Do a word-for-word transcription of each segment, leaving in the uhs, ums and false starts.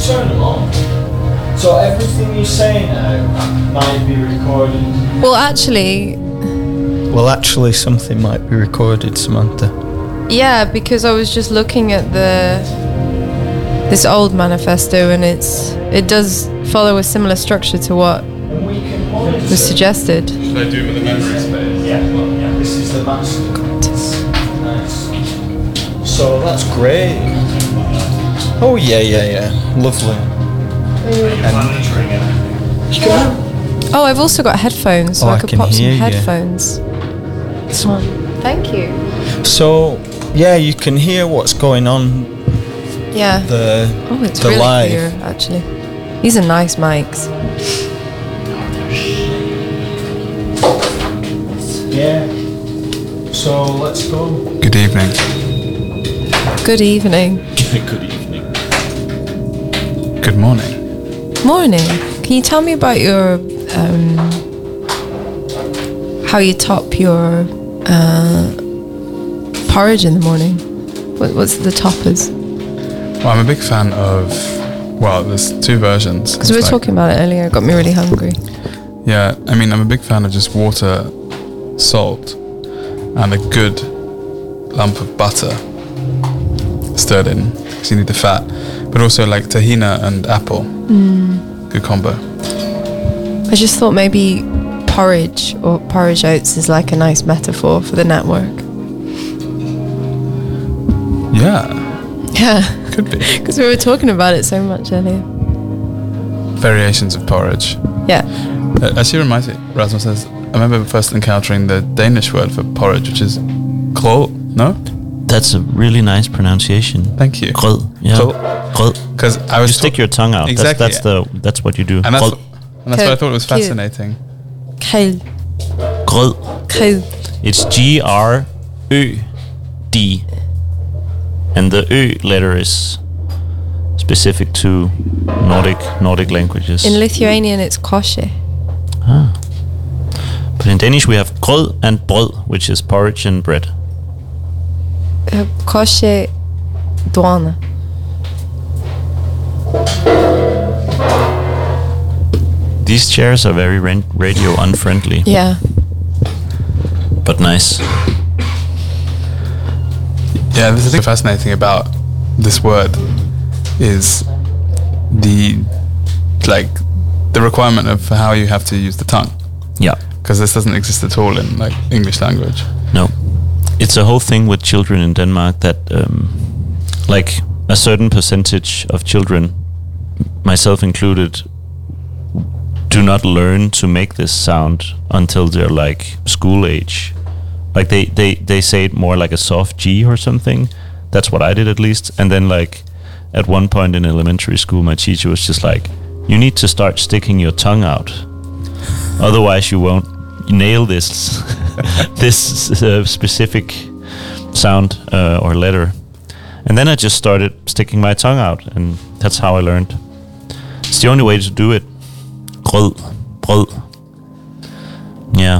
turn them on. So everything you say now might be recorded. Well, actually... Well, actually, something might be recorded, Samantha. Yeah, because I was just looking at the this old manifesto, and it's it does follow a similar structure to what was suggested. Should I do it with the memory space? Yeah, well, yeah. This is the master. Nice. So that's great. Oh yeah, yeah, yeah. Lovely. And you can. Oh, I've also got headphones, so Oh, I I could can pop some hear you. headphones. Come on. Thank you. So yeah, you can hear what's going on. Yeah. The oh, it's the really live. clear, actually. These are nice mics. Yeah. So let's go. Good evening. Good evening. Good evening. Good morning. Morning. Can you tell me about your um, how you top your uh, porridge in the morning? What, what's the toppers? Well, I'm a big fan of, well, there's two versions. Because we were It's like- talking about it earlier. It got me really hungry. Yeah, I mean, I'm a big fan of just water, salt, and a good lump of butter stirred in, because you need the fat. But also like tahina and apple. Mm. Good combo. I just thought maybe porridge or porridge oats is like a nice metaphor for the network. Yeah, Yeah. could be. Because we were talking about it so much earlier. Variations of porridge. Yeah. Uh, actually reminds me, Rasmus says, I remember first encountering the Danish word for porridge, which is grød, no? That's a really nice pronunciation. Thank you. Grød. Yeah. Grød. Grød. Because I was You stick talk- your tongue out. Exactly, That's, that's the that's what you do. And that's, Grød. what, and that's what I thought was Cute. fascinating. Krød. Grød. Krød. It's G R Ø D. And the Ø letter is specific to Nordic Nordic languages. In Lithuanian, it's koshe. Ah. But in Danish we have grød and brød, which is porridge and bread. Uh, Koshe duana. These chairs are very ran- radio unfriendly, Yeah. but nice. Yeah, this is the thing fascinating about this word is the like the requirement of how you have to use the tongue, Yeah. because this doesn't exist at all in like English language. No. It's a whole thing with children in Denmark that, um, like, a certain percentage of children, myself included, do not learn to make this sound until they're like school age. Like they, they, they say it more like a soft G or something. That's what I did at least. And then like at one point in elementary school, my teacher was just like, you need to start sticking your tongue out. Otherwise you won't nail this this uh, specific sound uh, or letter. And then I just started sticking my tongue out, and that's how I learned. It's the only way to do it. Grød, brød. Yeah.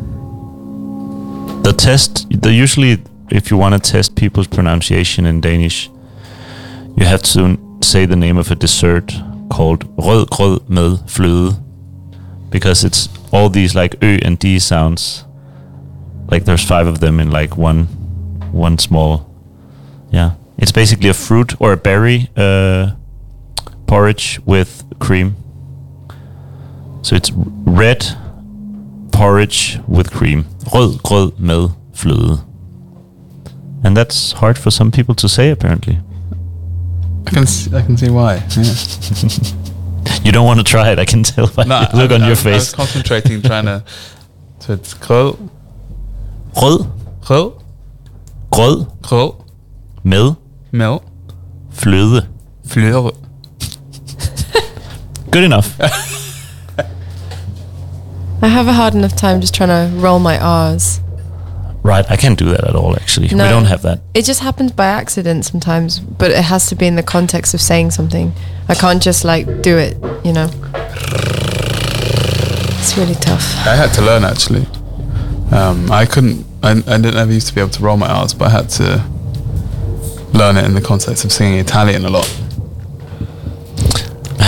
The test, the usually, if you want to test people's pronunciation in Danish, you have to say the name of a dessert called rød grød med fløde, because it's all these like ø and d sounds. Like there's five of them in like one, one small. Yeah, it's basically a fruit or a berry uh, porridge with cream. So it's red porridge with cream. Rød grød med fløde. And that's hard for some people to say, apparently. I can s- I can see why. Yeah. You don't want to try it, I can tell by No, the look I, on I, your I was face. concentrating, trying to. So it's grød, Rød, grød, grød grød, med med fløde. fløde. Good enough. I have a hard enough time just trying to roll my R's. Right, I can't do that at all, actually. No. We don't have that. It just happens by accident sometimes, but it has to be in the context of saying something. I can't just like do it, you know. It's really tough. I had to learn actually. Um, I couldn't. I, I didn't ever used to be able to roll my R's, but I had to learn it in the context of singing Italian a lot.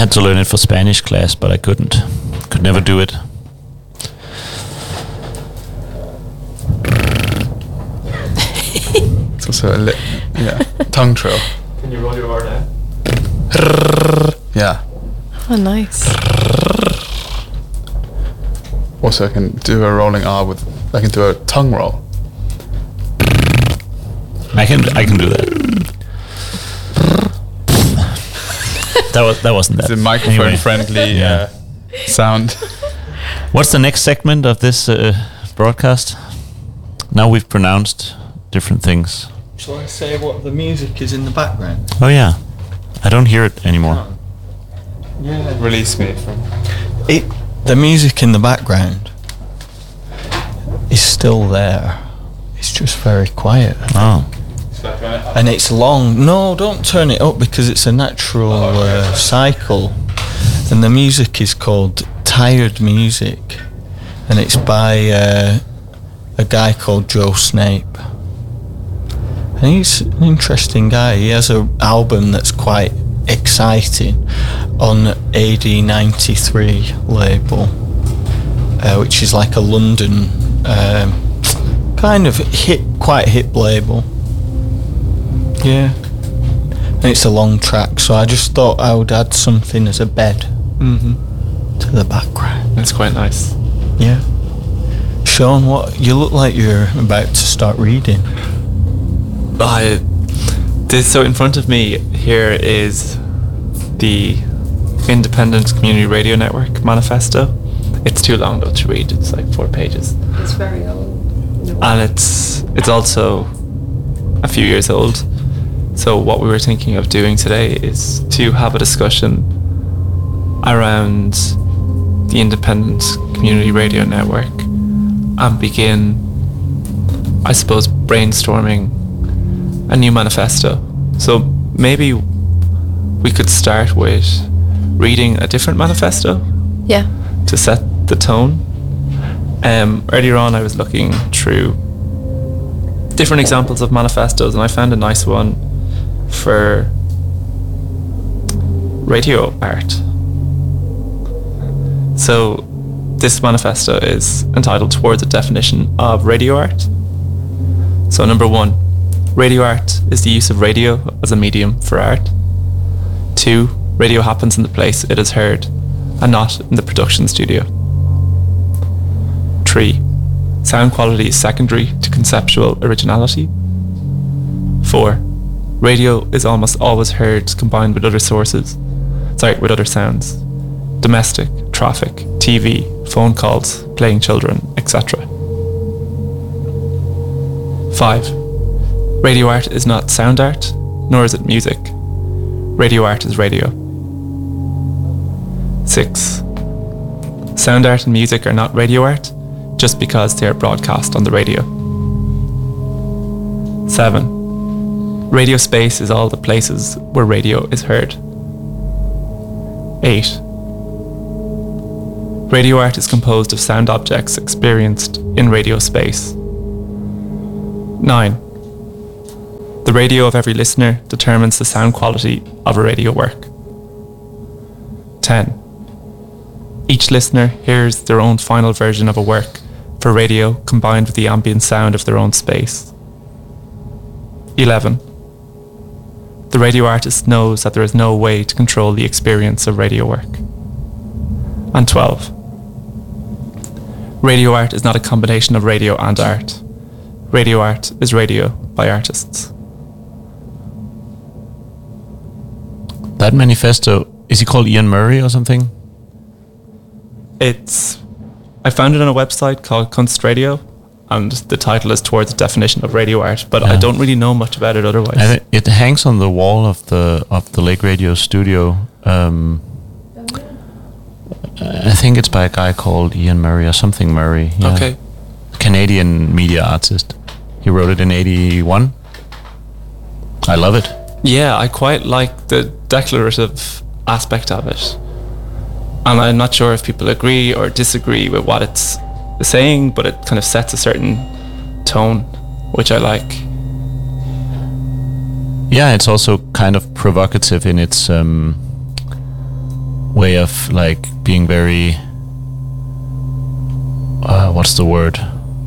had to learn it for Spanish class, but I couldn't. Could never do it. It's also a li- yeah tongue trill. Can you roll your R down? Yeah. Oh, nice. Also, I can do a rolling R with. I can do a tongue roll. I can I can do that. that was that wasn't that. It's a microphone Anyway. friendly Yeah. uh, sound. What's the next segment of this uh, broadcast? Now we've pronounced different things. Shall I say what the music is in the background? Oh yeah, I don't hear it anymore. Yeah. Release me from. It, the music in the background is still there. It's just very quiet. Oh, And it's long. No, don't turn it up because it's a natural uh, cycle. And the music is called Tired Music. And it's by uh, a guy called Joe Snape. And he's an interesting guy. He has an album that's quite exciting on A D ninety-three label, uh, which is like a London um, kind of hip, quite hip label. Yeah. And it's a long track, so I just thought I would add something as a bed Mm-hmm. to the background. That's quite nice. Yeah. Sean, what you look like you're about to start reading. I, this, so in front of me here is the Independent Community Radio Network manifesto. It's too long though to read. It's like four pages, It's very old. and it's it's also a few years old. So what we were thinking of doing today is to have a discussion around the Independent Community Radio Network and begin, I suppose, brainstorming a new manifesto. So maybe we could start with reading a different manifesto Yeah. to set the tone. Um, earlier on I was looking through different examples of manifestos and I found a nice one for radio art. So this manifesto is entitled Towards a Definition of Radio Art. So number one, radio art is the use of radio as a medium for art. Two, radio happens in the place it is heard and not in the production studio. Three, sound quality is secondary to conceptual originality. Four, radio is almost always heard combined with other sources, sorry, with other sounds. Domestic, traffic, T V, phone calls, playing children, et cetera. Five, radio art is not sound art, nor is it music. Radio art is radio. Six, sound art and music are not radio art just because they are broadcast on the radio. Seven, radio space is all the places where radio is heard. Eight, radio art is composed of sound objects experienced in radio space. Nine, the radio of every listener determines the sound quality of a radio work. Ten, each listener hears their own final version of a work for radio combined with the ambient sound of their own space. Eleven, the radio artist knows that there is no way to control the experience of radio work. And twelve, radio art is not a combination of radio and art. Radio art is radio by artists. that manifesto, is he called Ian Murray or something? It's, I found it on a website called Kunst Radio, and the title is Towards the Definition of Radio Art, but I Yeah. don't really know much about it otherwise. I thi- it hangs on the wall of the of the Lake Radio studio. Um, I think it's by a guy called Ian Murray or something Murray. Yeah. Okay. Canadian media artist. He wrote it in eighty-one. I love it. Yeah, I quite like the declarative aspect of it. And I'm not sure if people agree or disagree with what it's saying, but it kind of sets a certain tone, which I like. Yeah, it's also kind of provocative in its um, way of like being very uh, what's the word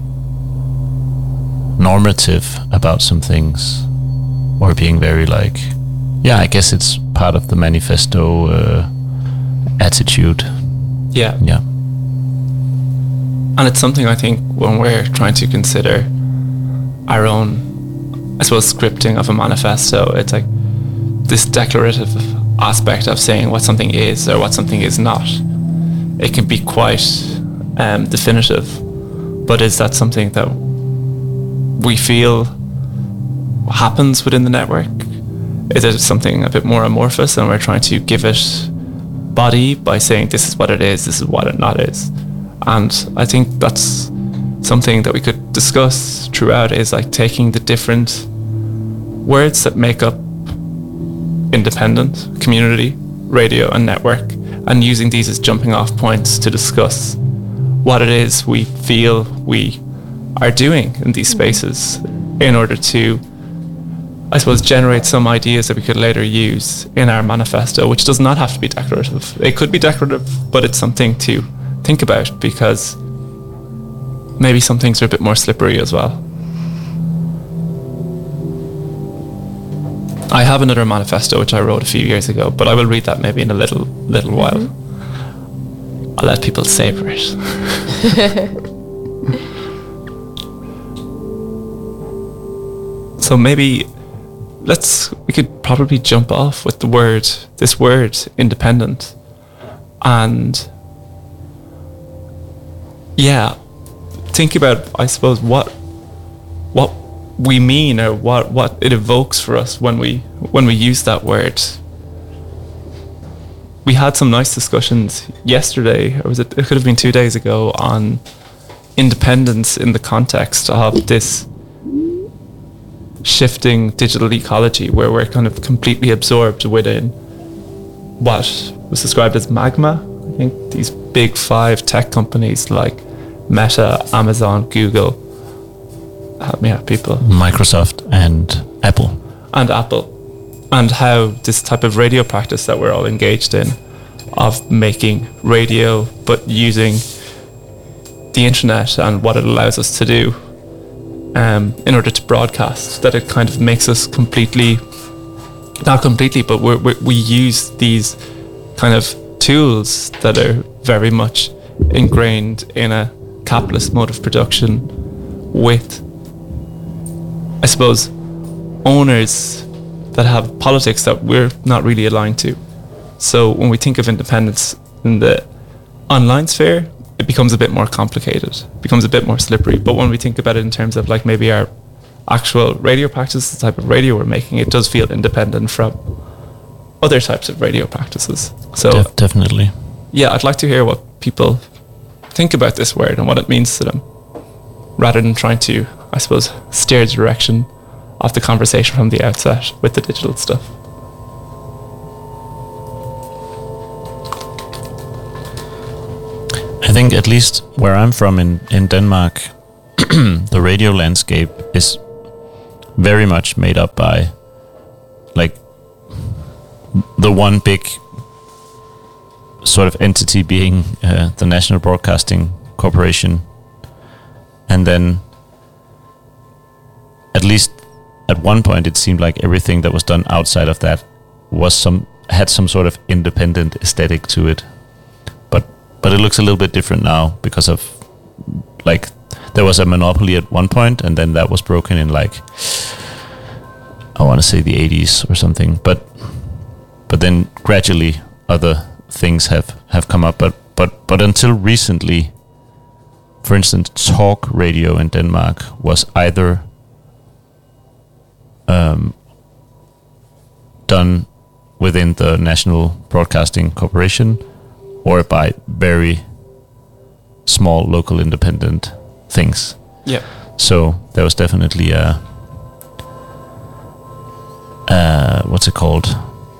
normative about some things, or being very like, yeah, I guess it's part of the manifesto uh, attitude. Yeah. Yeah. And it's something I think when we're trying to consider our own, I suppose, scripting of a manifesto, it's like this declarative aspect of saying what something is or what something is not. It can be quite um, definitive, but is that something that we feel happens within the network? Is it something a bit more amorphous and we're trying to give it body by saying this is what it is, this is what it not is? And I think that's something that we could discuss throughout, is like taking the different words that make up independent, community, radio and network, and using these as jumping off points to discuss what it is we feel we are doing in these spaces in order to, I suppose, generate some ideas that we could later use in our manifesto, which does not have to be declarative. It could be declarative, but it's something to think about, because maybe some things are a bit more slippery as well. I have another manifesto which I wrote a few years ago, but I will read that maybe in a little little while. Mm-hmm. I'll let people savor it. So maybe let's we could probably jump off with the word this word independent, and yeah, think about, I suppose, what what we mean, or what, what it evokes for us when we when we use that word. We had some nice discussions yesterday, or was it, it could have been two days ago, on independence in the context of this shifting digital ecology, where we're kind of completely absorbed within what was described as magma. I think these big five tech companies like Meta, Amazon, Google, help me out, people. Microsoft and Apple. And Apple. And how this type of radio practice that we're all engaged in, of making radio but using the internet and what it allows us to do um, in order to broadcast, that it kind of makes us completely, not completely, but we're, we're, we use these kind of tools that are very much ingrained in a capitalist mode of production with, I suppose, owners that have politics that we're not really aligned to. So when we think of independence in the online sphere, it becomes a bit more complicated, becomes a bit more slippery. But when we think about it in terms of like maybe our actual radio practice, the type of radio we're making, it does feel independent from other types of radio practices. So Def- definitely. Yeah, I'd like to hear what people think about this word and what it means to them, rather than trying to, I suppose, steer the direction of the conversation from the outset with the digital stuff. I think at least where I'm from in, in Denmark, the radio landscape is very much made up by like the one big sort of entity being uh, the National Broadcasting Corporation. And then at least at one point it seemed like everything that was done outside of that was some had some sort of independent aesthetic to it. But but it looks a little bit different now because of like there was a monopoly at one point and then that was broken in like I want to say the eighties or something. But but then gradually other things have, have come up. But but but until recently, for instance, talk radio in Denmark was either um, done within the National Broadcasting Corporation or by very small local independent things. Yeah. So there was definitely a, uh, what's it called?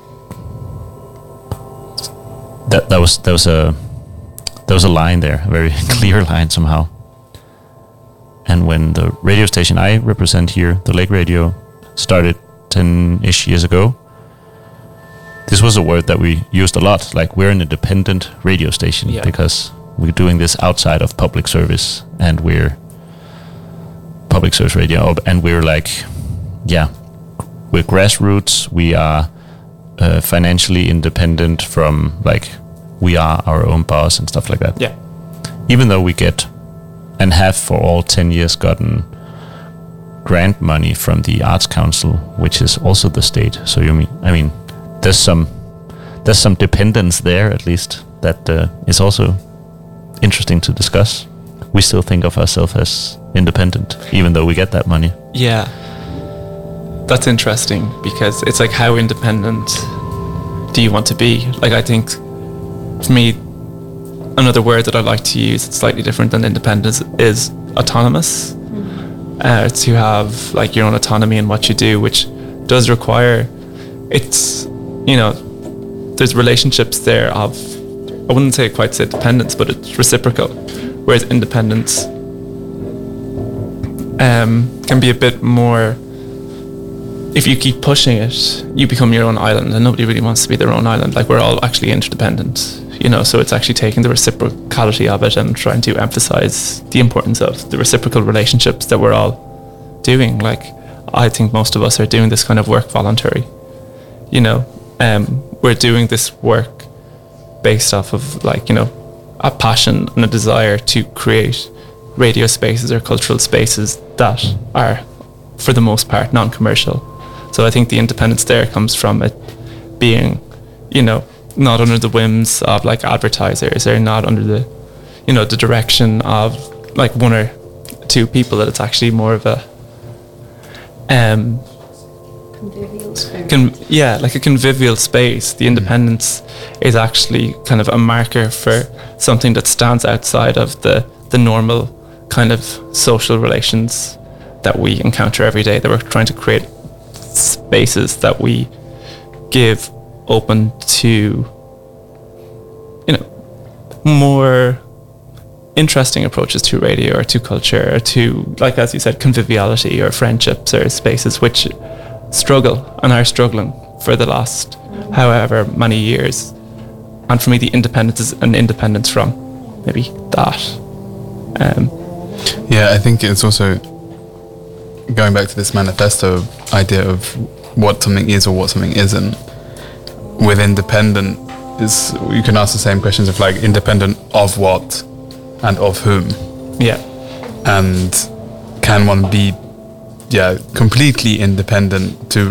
That that was there was a there was a line there, a very clear line somehow. And when the radio station I represent here, the Lake Radio, started ten-ish years ago, this was a word that we used a lot. Like, we're an independent radio station Yeah. because we're doing this outside of public service, and we're public service radio, and we're like, yeah, we're grassroots. We are uh, financially independent from, like, we are our own boss and stuff like that. Yeah. Even though we get and have for all ten years gotten grant money from the Arts Council, which is also the state. So you mean, I mean, there's some there's some dependence there, at least, that uh, is also interesting to discuss. We still think of ourselves as independent, even though we get that money. Yeah. That's interesting, because it's like, how independent do you want to be? Like, I think, for me, another word that I like to use, it's slightly different than independence, is autonomous. Uh, to have like your own autonomy in what you do, which does require, it's, you know, there's relationships there of, I wouldn't say quite say dependence, but it's reciprocal. Whereas independence um, can be a bit more, if you keep pushing it, you become your own island, and nobody really wants to be their own island. Like, we're all actually interdependent, you know, so it's actually taking the reciprocality of it and trying to emphasize the importance of the reciprocal relationships that we're all doing. Like, I think most of us are doing this kind of work voluntary, you know, um, we're doing this work based off of, like, you know, a passion and a desire to create radio spaces or cultural spaces that are, for the most part, non-commercial. So I think the independence there comes from it being, you know, not under the whims of like advertisers, or not under the, you know, the direction of like one or two people, that it's actually more of a um Convivial space. Con- yeah, like a convivial space. The independence is actually kind of a marker for something that stands outside of the the normal kind of social relations that we encounter every day, that we're trying to create spaces that we give open to, you know, more interesting approaches to radio or to culture, or to, like, as you said, conviviality or friendships, or spaces which struggle and are struggling for the last however many years. And for me, the independence is an independence from maybe that. Um, Yeah, I think it's also going back to this manifesto idea of what something is or what something isn't. With independent, is you can ask the same questions of like, independent of what and of whom, yeah, and can one be, yeah, completely independent to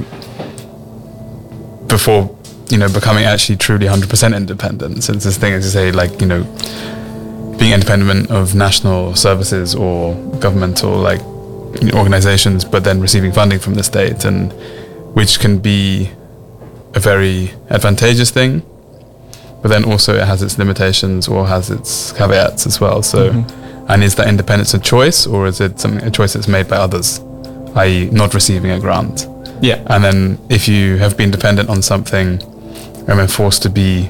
before, you know, becoming actually truly one hundred percent independent. So it's this thing, as you say, like, you know, being independent of national services or governmental like organizations, but then receiving funding from the state, and which can be a very advantageous thing, but then also it has its limitations or has its caveats as well. So, mm-hmm. and is that independence a choice, or is it something, a choice that's made by others, that is not receiving a grant? Yeah. And then if you have been dependent on something and then forced to be,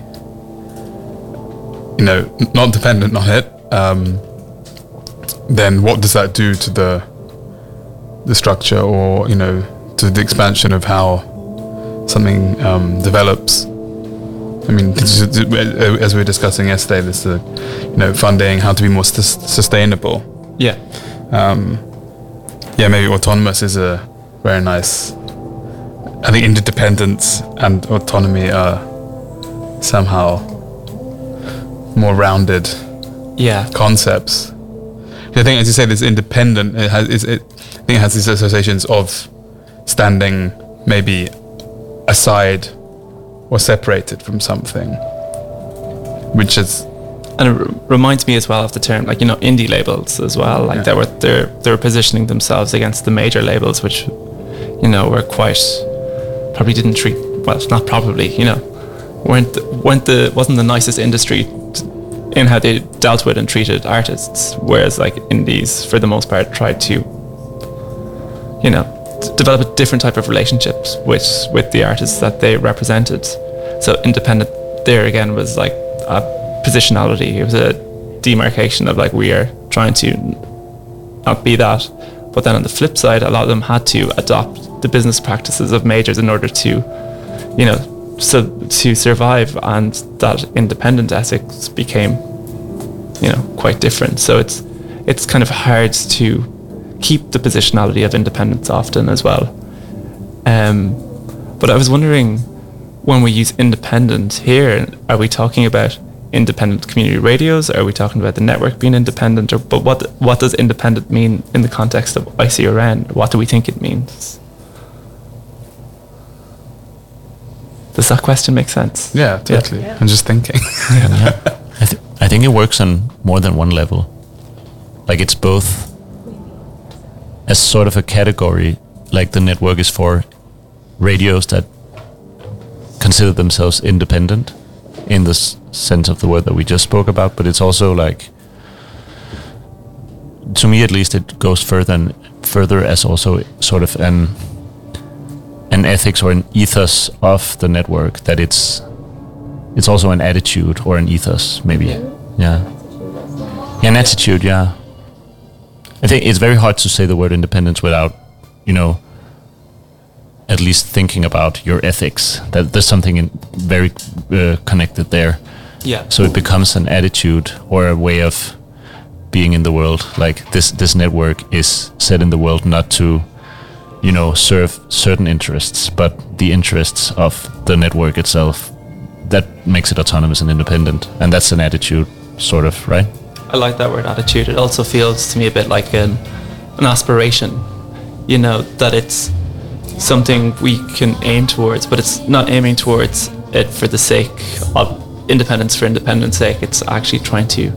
you know, not dependent on it, um, then what does that do to the the structure, or, you know, to the expansion of how something um, develops? I mean, as we were discussing yesterday, this, uh, you know, funding, how to be more sus- sustainable. Yeah. Um, yeah, maybe autonomous is a very nice. I think interdependence and autonomy are somehow more rounded Yeah. concepts. I think, as you say, this independent, it has, it's, it, I think it has these associations of standing maybe aside or separated from something, which is, and it r- reminds me as well of the term, like, you know, indie labels as well, like, Yeah. they were they're they're positioning themselves against the major labels, which, you know, were quite, probably didn't treat, well, not probably, you know, weren't the, weren't the wasn't the nicest industry t- in how they dealt with and treated artists, whereas like indies for the most part tried to, you know, d- develop a different type of relationships with with the artists that they represented. So independent there again was like a positionality. It was a demarcation of like, we are trying to not be that. But then on the flip side, a lot of them had to adopt the business practices of majors in order to, you know, so to survive, and that independent ethics became, you know, quite different. So it's it's kind of hard to keep the positionality of independence often as well. Um, but I was wondering, when we use independent here, are we talking about independent community radios? Are we talking about the network being independent? Or but what what does independent mean in the context of I C R N? What do we think it means? Does that question make sense? Yeah, totally. Yeah. I'm just thinking. Yeah. I, th- I think it works on more than one level. Like it's both as sort of a category, like the network is for radios that consider themselves independent in the s- sense of the word that we just spoke about, but it's also like, to me at least, it goes further and further as also sort of an an ethics or an ethos of the network, that it's it's also an attitude or an ethos, maybe. Yeah. Yeah, yeah an attitude, yeah. I think it's very hard to say the word independence without, you know, at least thinking about your ethics. That there's something in very uh, connected there. Yeah. So it becomes an attitude or a way of being in the world. Like this, this network is set in the world not to, you know, serve certain interests, but the interests of the network itself. That makes it autonomous and independent, and that's an attitude, sort of, right? I like that word, attitude. It also feels to me a bit like an an aspiration, you know, that it's something we can aim towards, but it's not aiming towards it for the sake of independence for independence sake. It's actually trying to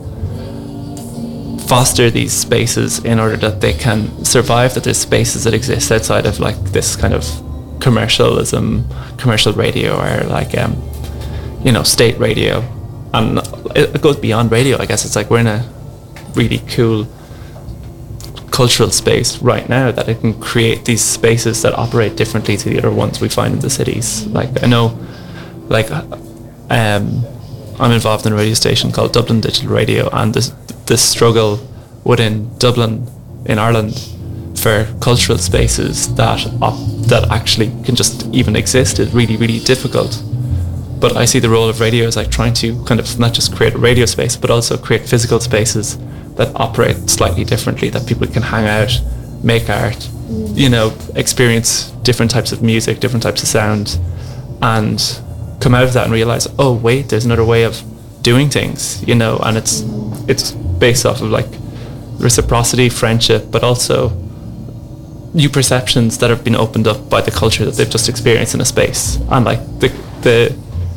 foster these spaces in order that they can survive, that there's spaces that exist outside of like this kind of commercialism, commercial radio, or like, um, you know, state radio. And it goes beyond radio, I guess. It's like we're in a really cool cultural space right now that it can create these spaces that operate differently to the other ones we find in the cities. Like I know, like um, I'm involved in a radio station called Dublin Digital Radio, and the the struggle within Dublin in Ireland for cultural spaces that op- that actually can just even exist is really really difficult. But I see the role of radio as like trying to kind of not just create a radio space, but also create physical spaces that operate slightly differently, that people can hang out, make art, you know, experience different types of music, different types of sound, and come out of that and realize, oh wait, there's another way of doing things, you know, and it's it's based off of like reciprocity, friendship, but also new perceptions that have been opened up by the culture that they've just experienced in a space. And like the the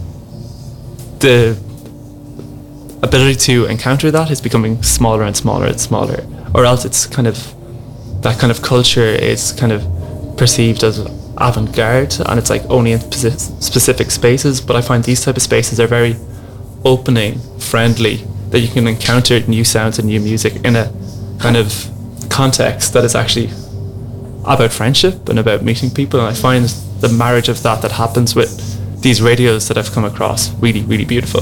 the ability to encounter that is becoming smaller and smaller and smaller, or else it's kind of, that kind of culture is kind of perceived as avant-garde, and it's like only in speci- specific spaces. But I find these type of spaces are very opening, friendly, that you can encounter new sounds and new music in a kind of context that is actually about friendship and about meeting people. And I find the marriage of that that happens with these radios that I've come across really, really beautiful.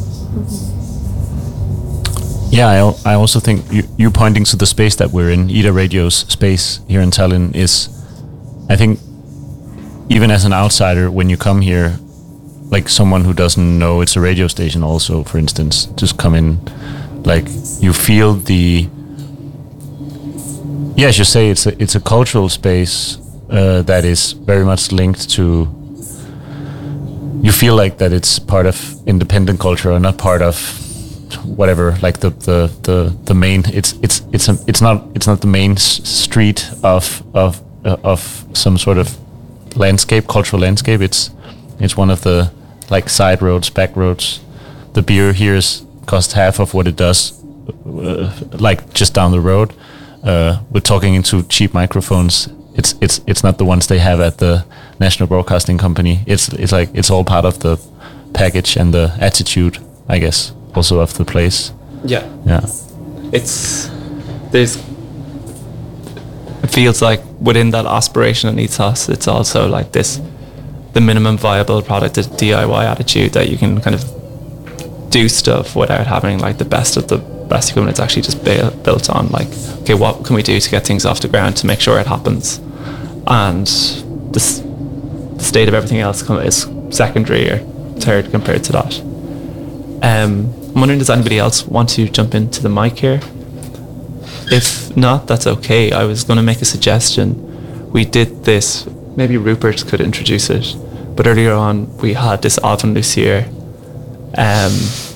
Yeah, I, al- I also think you, you pointing to the space that we're in, Ida Radio's space here in Tallinn, is, I think, even as an outsider, when you come here, like someone who doesn't know it's a radio station also, for instance, just come in, like you feel the, yeah, as you say, it's a, it's a cultural space uh, that is very much linked to, you feel like that it's part of independent culture or not part of whatever, like the the the, the main, it's it's it's a, it's not it's not the main s- street of of uh, of some sort of landscape, cultural landscape. It's it's one of the like side roads, back roads. The beer here is cost half of what it does, uh, like just down the road. Uh, we're talking into cheap microphones. It's it's it's not the ones they have at the National Broadcasting Company. It's it's like it's all part of the package and the attitude, I guess, also of the place. Yeah. Yeah. It's, there's, it feels like within that aspiration and ethos, it's also like this, the minimum viable product, the D I Y attitude, that you can kind of do stuff without having like the best of the best equipment. It's actually just ba- built on like, okay, what can we do to get things off the ground to make sure it happens? And this, the state of everything else com- is secondary or third compared to that. Um, I'm wondering, does anybody else want to jump into the mic here? If not, that's okay. I was going to make a suggestion. We did this, maybe Rupert could introduce it, but earlier on we had this Alvin Lucier um,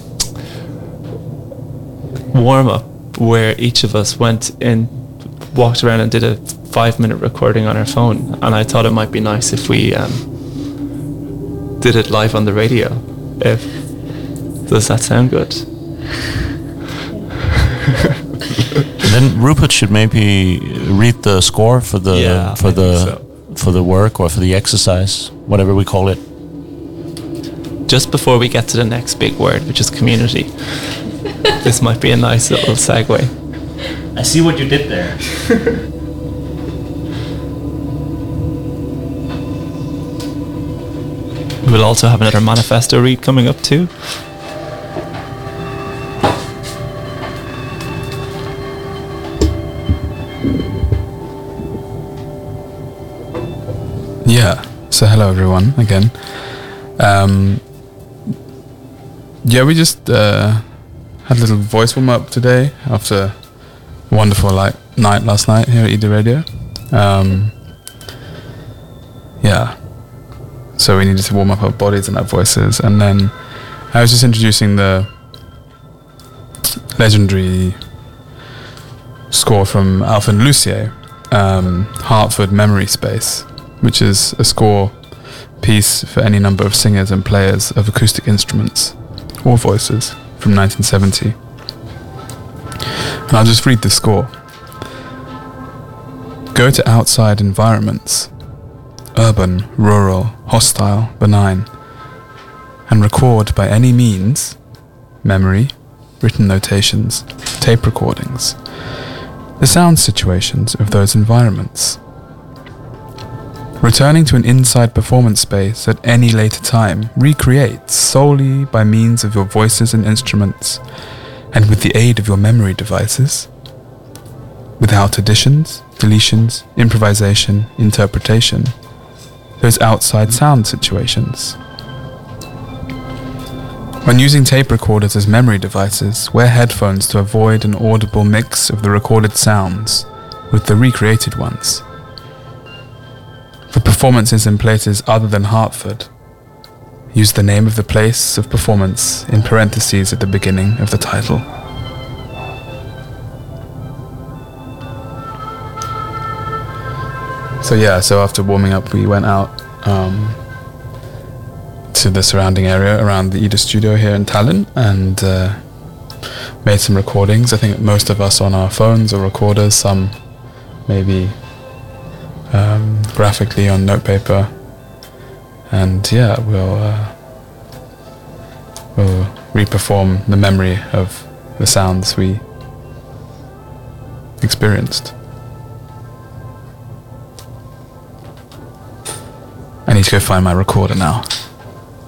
warm-up where each of us went in, walked around and did a five-minute recording on our phone, and I thought it might be nice if we um, did it live on the radio. If does that sound good? Then Rupert should maybe read the score for the Yeah, for I the think for the work or for the exercise, whatever we call it. Just before we get to the next big word, which is community. This might be a nice little segue. I see what you did there. We'll also have another manifesto read coming up too. Yeah. So hello everyone again. Um, yeah, we just uh, had a little voice warm up today after a wonderful like night last night here at E D Radio. Um, yeah. So we needed to warm up our bodies and our voices, and then I was just introducing the legendary score from Alvin Lucier, um, Hartford Memory Space, which is a score piece for any number of singers and players of acoustic instruments or voices from nineteen seventy. And I'll just read the score. Go to outside environments, urban, rural, hostile, benign, and record by any means, memory, written notations, tape recordings, the sound situations of those environments. Returning to an inside performance space at any later time recreates solely by means of your voices and instruments, and with the aid of your memory devices, without additions, deletions, improvisation, interpretation, those outside sound situations. When using tape recorders as memory devices, wear headphones to avoid an audible mix of the recorded sounds with the recreated ones. For performances in places other than Hartford, use the name of the place of performance in parentheses at the beginning of the title. So yeah, so after warming up we went out um, to the surrounding area around the E D A studio here in Tallinn and uh, made some recordings. I think most of us on our phones or recorders, some maybe um, graphically on notepaper. And yeah, we'll uh, we'll reperform the memory of the sounds we experienced. I need to go find my recorder now.